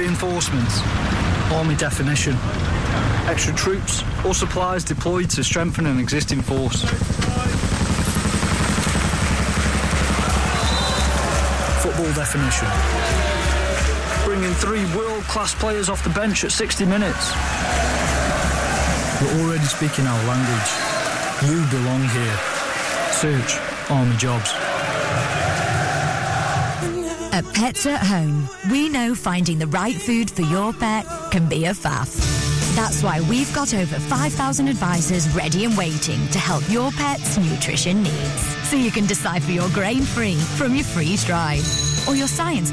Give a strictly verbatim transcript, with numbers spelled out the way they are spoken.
reinforcements. Army definition. Extra troops or supplies deployed to strengthen an existing force. Football definition. Bringing three world-class players off the bench at sixty minutes. We're already speaking our language. You belong here. Search Army Jobs. At Pets at Home, we know finding the right food for your pet can be a faff. That's why we've got over five thousand advisors ready and waiting to help your pet's nutrition needs. So you can decipher your grain-free from your freeze-dried or your science